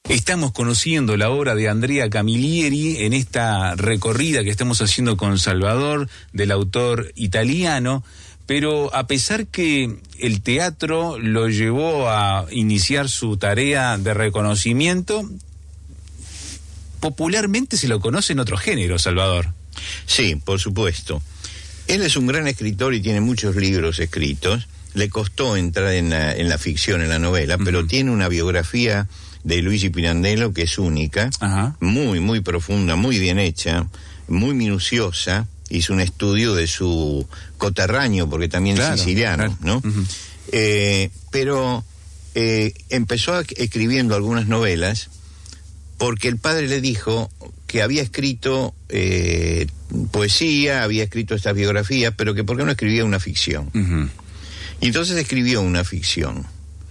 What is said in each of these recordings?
Estamos conociendo la obra de Andrea Camilleri en esta recorrida que estamos haciendo con Salvador, del autor italiano, pero a pesar que el teatro lo llevó a iniciar su tarea de reconocimiento, popularmente se lo conoce en otro género, Salvador. Sí, por supuesto. Él es un gran escritor y tiene muchos libros escritos. Le costó entrar en la ficción, en la novela, pero tiene una biografía de Luigi Pirandello que es única, muy, muy profunda, muy bien hecha, muy minuciosa. Hizo un estudio de su coterráneo, porque también es siciliano, ¿no? Pero empezó escribiendo algunas novelas porque el padre le dijo que había escrito poesía, había escrito esta biografía, pero que por qué no escribía una ficción. Y entonces escribió una ficción.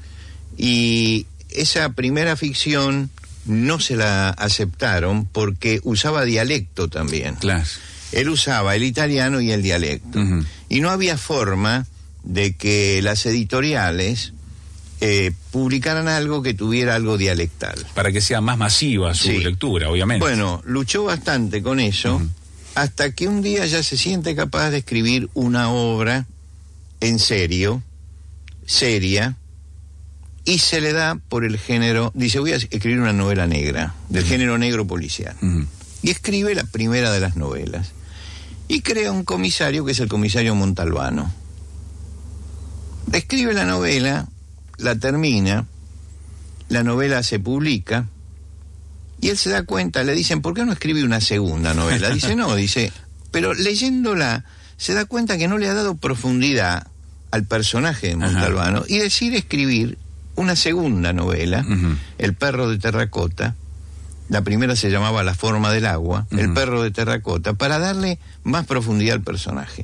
Y esa primera ficción no se la aceptaron porque usaba dialecto también. Claro. Él usaba el italiano y el dialecto. Y no había forma de que las editoriales publicaran algo que tuviera algo dialectal. Para que sea más masiva su lectura, obviamente. Bueno, luchó bastante con eso, hasta que un día ya se siente capaz de escribir una obra en serio, seria, y se le da por el género, dice, voy a escribir una novela negra, del género negro policial. Y escribe la primera de las novelas. Y crea un comisario que es el comisario Montalbano. Escribe la novela, la termina, la novela se publica, y él se da cuenta, le dicen, ¿por qué no escribe una segunda novela? Dice, no, dice, pero leyéndola se da cuenta que no le ha dado profundidad al personaje de Montalbano, y decide escribir una segunda novela, El perro de terracota. La primera se llamaba La forma del agua, El perro de terracota, para darle más profundidad al personaje.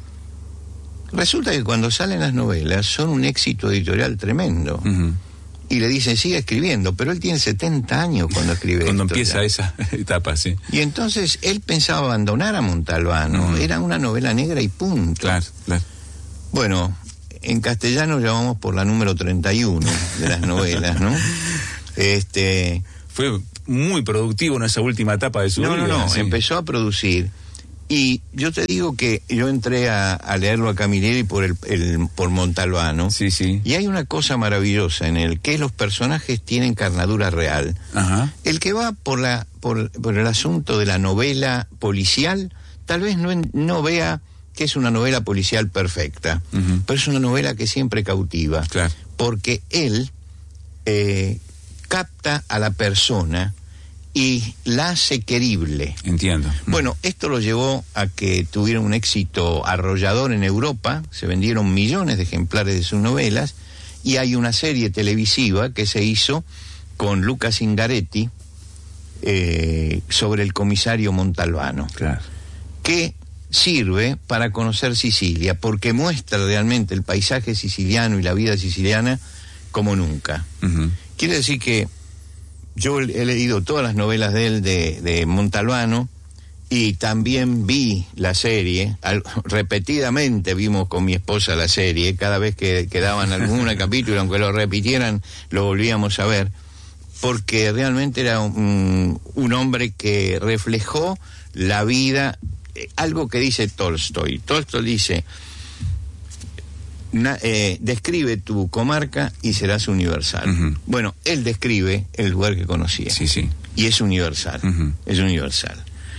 Resulta que cuando salen las novelas son un éxito editorial tremendo. Y le dicen, sigue escribiendo, pero él tiene 70 años cuando escribe cuando esto, empieza esa etapa, sí. Y entonces él pensaba abandonar a Montalbano, era una novela negra y punto. Claro. Bueno, en castellano llamamos por la número 31 de las novelas, ¿no? Fue muy productivo en esa última etapa de su vida. No, sí. Empezó a producir. Y yo te digo que yo entré a leerlo a Camilleri por Montalbano. Sí. Y hay una cosa maravillosa en él, que los personajes tienen carnadura real. El que va por el asunto de la novela policial, tal vez no vea que es una novela policial perfecta, pero es una novela que siempre cautiva. Claro. Porque él capta a la persona y la hace querible. Entiendo. Bueno, esto lo llevó a que tuviera un éxito arrollador en Europa, se vendieron millones de ejemplares de sus novelas, y hay una serie televisiva que se hizo con Luca Zingaretti sobre el comisario Montalbano, que sirve para conocer Sicilia, porque muestra realmente el paisaje siciliano y la vida siciliana como nunca. Quiere decir que yo he leído todas las novelas de él, de Montalbano, y también vi la serie, repetidamente vimos con mi esposa la serie, cada vez que daban algún capítulo, aunque lo repitieran, lo volvíamos a ver, porque realmente era un hombre que reflejó la vida, algo que dice Tolstoy. Tolstoy dice, describe tu comarca y serás universal. Bueno, él describe el lugar que conocía. Sí. Y es universal. Es universal.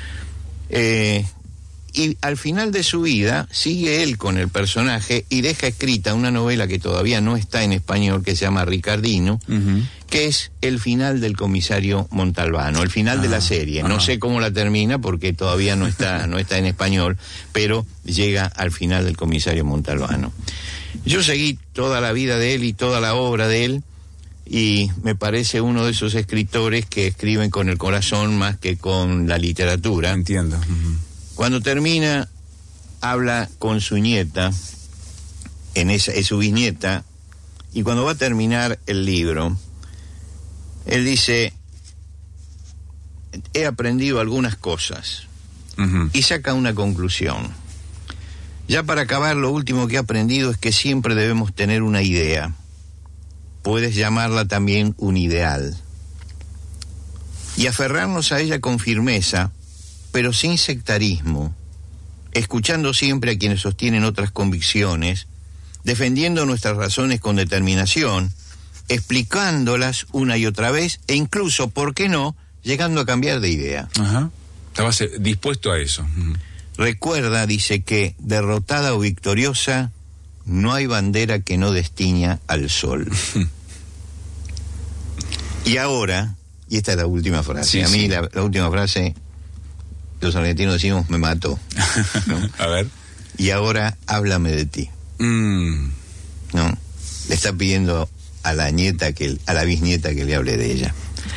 Y al final de su vida sigue él con el personaje y deja escrita una novela que todavía no está en español, que se llama Ricardino, que es el final del comisario Montalbano, el final de la serie. No sé cómo la termina porque todavía no está en español, pero llega al final del comisario Montalbano. Yo seguí toda la vida de él y toda la obra de él, y me parece uno de esos escritores que escriben con el corazón más que con la literatura. Entiendo. Cuando termina, habla con su nieta, es su bisnieta, y cuando va a terminar el libro, él dice, he aprendido algunas cosas, y saca una conclusión. Ya para acabar, lo último que he aprendido es que siempre debemos tener una idea. Puedes llamarla también un ideal. y aferrarnos a ella con firmeza, pero sin sectarismo, escuchando siempre a quienes sostienen otras convicciones, defendiendo nuestras razones con determinación, explicándolas una y otra vez, e incluso, ¿por qué no?, llegando a cambiar de idea. Ajá. Estabas dispuesto a eso. Recuerda, dice, que derrotada o victoriosa, no hay bandera que no destiña al sol. Y ahora, y esta es la última frase, Sí, a mí sí. la última frase, los argentinos decimos, me mató, ¿no? A ver. Y ahora, háblame de ti, ¿no? Le está pidiendo a la bisnieta que le hable de ella.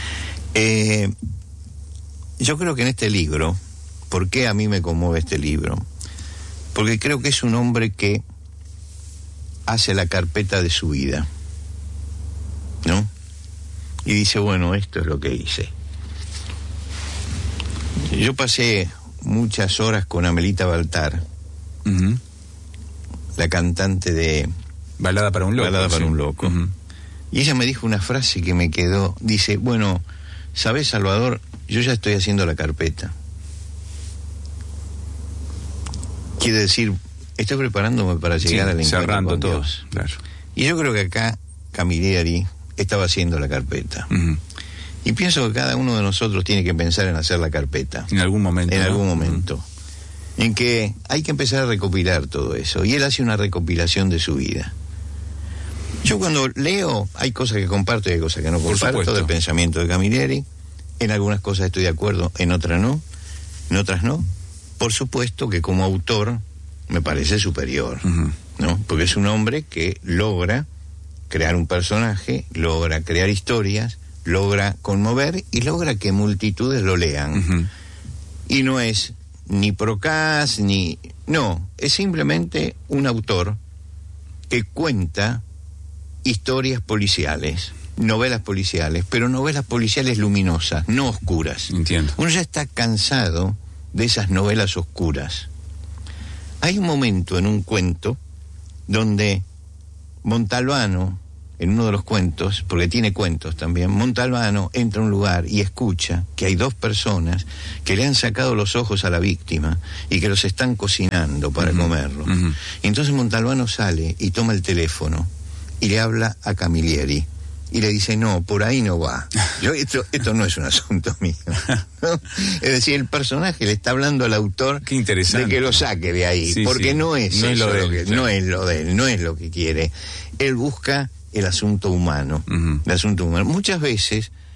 Yo creo que en este libro, ¿por qué a mí me conmueve este libro? Porque creo que es un hombre que hace la carpeta de su vida, ¿no? Y dice, bueno, esto es lo que hice. Yo pasé muchas horas con Amelita Baltar, la cantante de Balada para un loco. Balada para sí. un loco. Y ella me dijo una frase que me quedó, dice, bueno, ¿sabes, Salvador? Yo ya estoy haciendo la carpeta. Quiere decir, estoy preparándome para llegar al encuentro cerrando con todo. Dios. Claro. Y yo creo que acá Camilleri estaba haciendo la carpeta. Y pienso que cada uno de nosotros tiene que pensar en hacer la carpeta. En algún momento. En ¿no? algún momento. En que hay que empezar a recopilar todo eso. Y él hace una recopilación de su vida. Yo cuando leo, hay cosas que comparto y hay cosas que no Por comparto supuesto. del pensamiento de Camilleri. En algunas cosas estoy de acuerdo, en otras no. En otras no. Por supuesto que como autor me parece superior, ¿no? Porque es un hombre que logra crear un personaje, logra crear historias, logra conmover y logra que multitudes lo lean. Y no es ni procaz, ni... No, es simplemente un autor que cuenta historias policiales, novelas policiales, pero novelas policiales luminosas, no oscuras. Entiendo. Uno ya está cansado de esas novelas oscuras. Hay un momento en un cuento donde Montalbano, en uno de los cuentos, porque tiene cuentos también, Montalbano entra a un lugar y escucha que hay dos personas que le han sacado los ojos a la víctima y que los están cocinando para comerlo. Y entonces Montalbano sale y toma el teléfono y le habla a Camilleri y le dice, no, por ahí no va. Esto no es un asunto mío, ¿no? Es decir, el personaje le está hablando al autor Qué interesante. de que lo saque de ahí, Sí, porque sí. no es No es eso lo de lo él, que, claro. no es lo de él, no es lo que quiere. Él busca el asunto humano, el asunto humano. Muchas veces